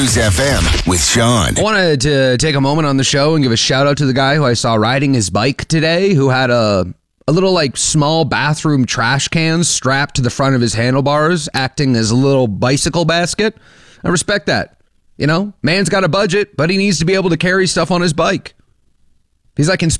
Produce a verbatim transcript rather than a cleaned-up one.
Cruise F M with Sean. I wanted to take a moment on the show and give a shout out to the guy who I saw riding his bike today, who had a a little like small bathroom trash can strapped to the front of his handlebars, acting as a little bicycle basket. I respect that. You know, man's got a budget, but he needs to be able to carry stuff on his bike. He's like